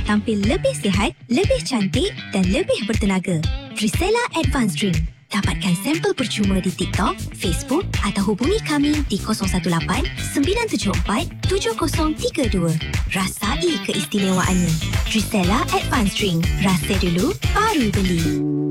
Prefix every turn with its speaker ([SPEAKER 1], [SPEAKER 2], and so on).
[SPEAKER 1] tampil lebih sihat, lebih cantik dan lebih bertenaga. Trisela Advanced Drink. Dapatkan sampel percuma di TikTok, Facebook atau hubungi kami di 018-974-7032. Rasai keistimewaannya. Trisela Advanced Drink. Rasa dulu, baru beli.